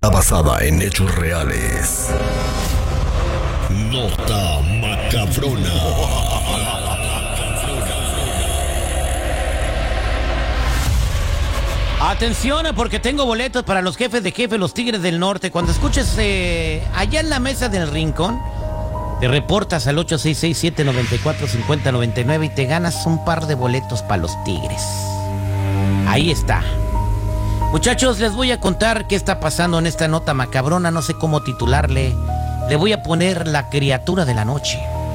Basada en hechos reales. Nota macabrona. Atención, porque tengo boletos para los jefes de jefe, los Tigres del Norte. Cuando escuches allá en la mesa del rincón, te reportas al 866-794-5099 y te ganas un par de boletos para los Tigres. Ahí está. Muchachos, les voy a contar qué está pasando en esta nota macabrona. No sé cómo titularle. Le voy a poner La Criatura de la Noche.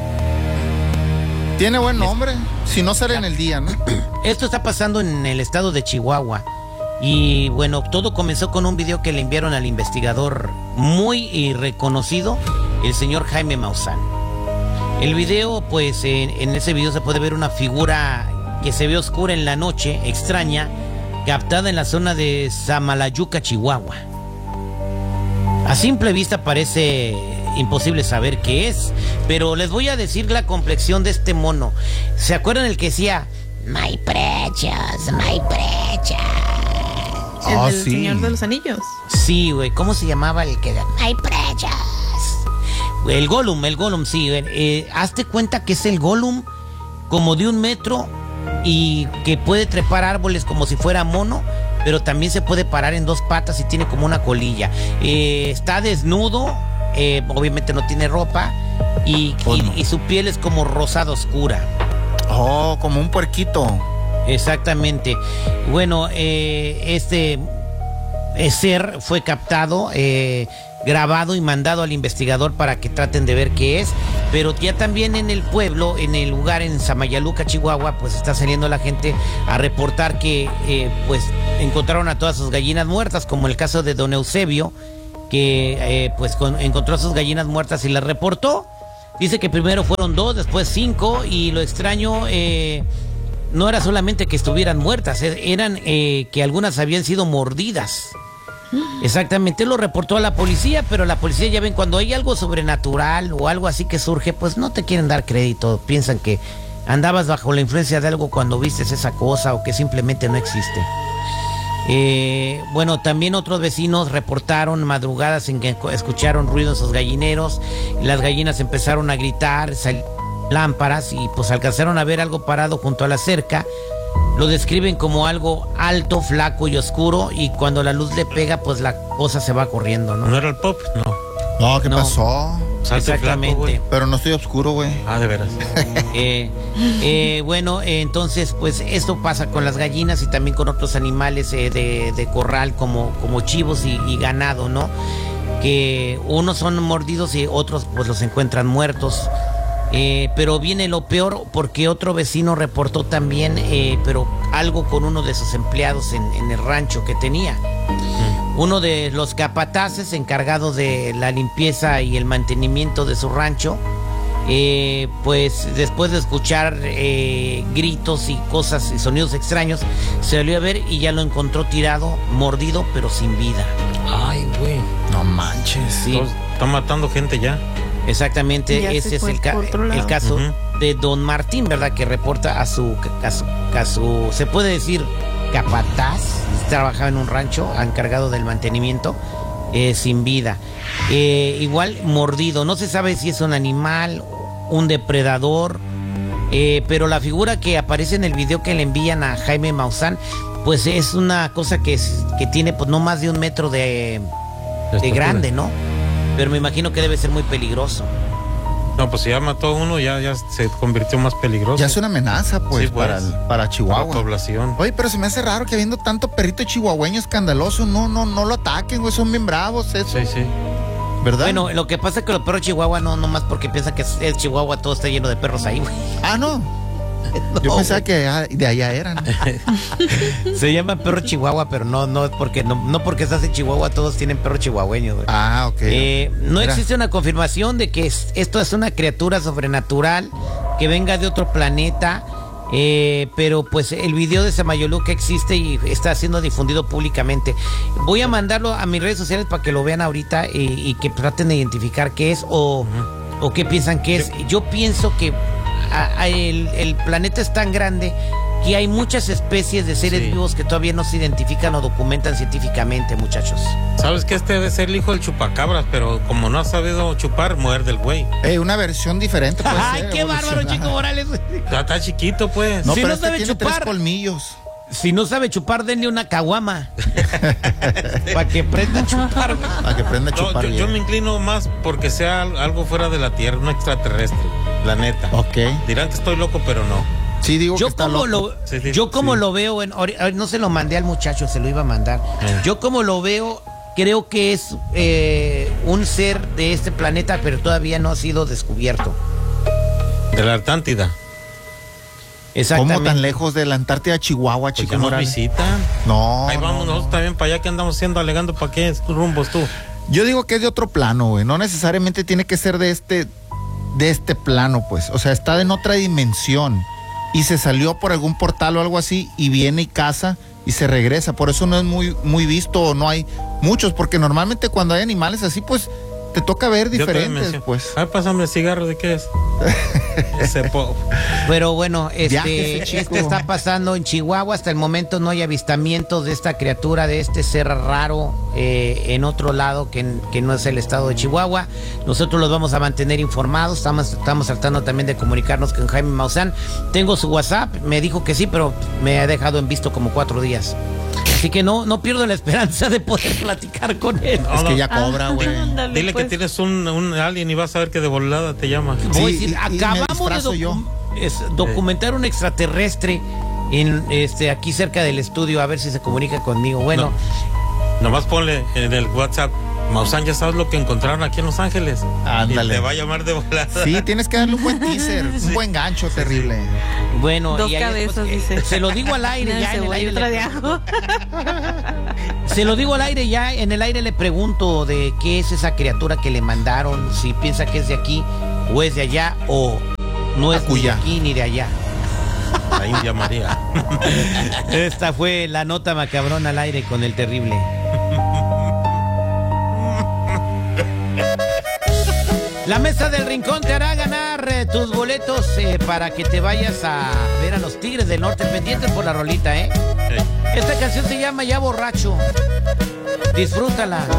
Tiene buen nombre, si no sale en el día, ¿no? Esto está pasando en el estado de Chihuahua. Y bueno, todo comenzó con un video que le enviaron al investigador muy reconocido, el señor Jaime Maussan. El video, pues en ese video se puede ver una figura que se ve oscura en la noche, extraña, captada en la zona de Samalayuca, Chihuahua. A simple vista parece imposible saber qué es, pero les voy a decir la complexión de este mono. ¿Se acuerdan el que decía My precious, my precious? El del sí. Señor de los Anillos. Sí, güey, ¿cómo se llamaba el que My precious? El Gollum, sí. Hazte cuenta que es el Gollum como de 1 metro y que puede trepar árboles como si fuera mono, pero también se puede parar en 2 patas y tiene como una colilla. Está desnudo, obviamente no tiene ropa y su piel es como rosada oscura. Oh, como un puerquito. Exactamente. Bueno, este ser fue captado, grabado y mandado al investigador para que traten de ver qué es, pero ya también en el pueblo, en el lugar, en Samalayuca, Chihuahua, pues está saliendo la gente a reportar que pues encontraron a todas sus gallinas muertas, como el caso de don Eusebio, que encontró a sus gallinas muertas y las reportó. Dice que primero fueron 2, después 5, y lo extraño no era solamente que estuvieran muertas, eran que algunas habían sido mordidas. Exactamente, lo reportó a la policía, pero la policía, ya ven, cuando hay algo sobrenatural o algo así que surge, pues no te quieren dar crédito, piensan que andabas bajo la influencia de algo cuando vistes esa cosa o que simplemente no existe. Bueno, también otros vecinos reportaron madrugadas en que escucharon ruido en sus gallineros, las gallinas empezaron a gritar, lámparas, y pues alcanzaron a ver algo parado junto a la cerca. Lo describen como algo alto, flaco y oscuro, y cuando la luz le pega, pues la cosa se va corriendo, ¿no? ¿No era el pop? No. No, ¿qué No. pasó? Salto Exactamente. flaco, güey. Pero no estoy oscuro, güey. Ah, de veras. Bueno, entonces pues esto pasa con las gallinas y también con otros animales de corral como chivos y ganado, ¿no? Que unos son mordidos y otros pues los encuentran muertos. Pero viene lo peor, porque otro vecino reportó también, pero algo con uno de sus empleados en el rancho que tenía. Uno de los capataces encargados de la limpieza y el mantenimiento de su rancho, pues después de escuchar gritos y cosas y sonidos extraños, se salió a ver y ya lo encontró tirado, mordido, pero sin vida. Ay, güey. No manches. Sí. Está matando gente ya. Exactamente, Ya se ese es fue por otro lado. el caso de don Martín, ¿verdad? Que reporta a su, se puede decir, capataz. Trabajaba en un rancho, encargado del mantenimiento, sin vida. Igual mordido, no se sabe si es un animal, un depredador, pero la figura que aparece en el video que le envían a Jaime Maussan, pues es una cosa que tiene pues no más de 1 metro de grande, ¿no? Pero me imagino que debe ser muy peligroso. No, pues si ya mató a uno, ya se convirtió más peligroso. Ya es una amenaza, pues, Sí, pues, para para Chihuahua. la población. Oye, pero se me hace raro que habiendo tanto perrito chihuahueño escandaloso, no lo ataquen, güey, son bien bravos, eso. Sí. ¿Verdad? Bueno, lo que pasa es que los perros Chihuahua no más porque piensan que es Chihuahua, todo está lleno de perros ahí, güey. Ah, no. Yo No, pensaba güey. que de allá eran. Se llama perro Chihuahua, pero no es porque no porque estás en Chihuahua todos tienen perro chihuahueño, güey. Ah, ok. No Mira. existe una confirmación de que esto es una criatura sobrenatural que venga de otro planeta, pero pues el video de Samalayuca existe y está siendo difundido públicamente. Voy a mandarlo a mis redes sociales para que lo vean ahorita y que traten de identificar qué es o qué piensan que es. Yo pienso que el planeta es tan grande que hay muchas especies de seres Sí. vivos que todavía no se identifican o documentan científicamente, muchachos. ¿Sabes que este debe ser el hijo del chupacabras? Pero como no ha sabido chupar, muerde el güey. Una versión diferente. puede ¡Ay, ser, qué bárbaro, evolucionada. Chico Morales! Ya está chiquito, pues. No, Si pero no este sabe tiene chupar. 3 colmillos. Si no sabe chupar, denle una caguama. Para que aprenda a chupar. güey. Para que aprenda a No, chupar yo bien. me inclino más porque sea algo fuera de la Tierra, un extraterrestre, la neta. Ok. Dirán que estoy loco, pero no. Sí, digo que Yo está como loco. lo veo, no se lo mandé al muchacho, se lo iba a mandar. Eh. Yo como lo veo, creo que es un ser de este planeta, pero todavía no ha sido descubierto. De la Atlántida. Exactamente. ¿Cómo tan lejos de la Antártida, Chihuahua, Pues Chico ya nos Morales? visitan. No. Ahí vamos no, nosotros no. también para allá que andamos haciendo, alegando para qué rumbos tú. Yo digo que es de otro plano, güey. No necesariamente tiene que ser de este plano, pues. O sea, está en otra dimensión. Y se salió por algún portal o algo así y viene y caza y se regresa. Por eso no es muy visto o no hay muchos. Porque normalmente cuando hay animales así, pues te toca ver De otra diferentes, dimensión. pues. Ay, pásame el cigarro, ¿de qué es? Pero bueno, Viaje ese chico. este está pasando en Chihuahua. Hasta el momento no hay avistamientos de esta criatura, de este ser raro en otro lado que no es el estado de Chihuahua. Nosotros los vamos a mantener informados. Estamos tratando también de comunicarnos con Jaime Maussan. Tengo su WhatsApp, me dijo que sí, pero me ha dejado en visto como 4 días. Así que no pierdo la esperanza de poder platicar con él. Es que ya cobra, güey. ándale, Dile pues. que tienes un alien y vas a ver que de volada te llama. Voy a Sí, decir, y me acabamos de disfrazo yo. documentar un extraterrestre aquí cerca del estudio, a ver si se comunica conmigo. Bueno, Nomás ponle en el WhatsApp, Maussan, ya sabes lo que encontraron aquí en Los Ángeles. Ándale. Y te va a llamar de volada. Sí, tienes que darle un buen teaser, un buen gancho terrible. bueno. 2 y ahí cabezas, después, dice. se lo digo al aire, Una de ya en el cebolla y aire. otra de ajo. Se lo digo al aire, ya en el aire le pregunto de qué es esa criatura que le mandaron, si piensa que es de aquí o es de allá o no es ni de Acullá. aquí ni de allá. La India María. Esta fue la nota macabrona al aire con el terrible. La mesa del rincón te hará ganar tus boletos para que te vayas a ver a los Tigres del Norte. Pendientes por la rolita, ¿eh? Hey. Esta canción se llama Ya Borracho. Disfrútala.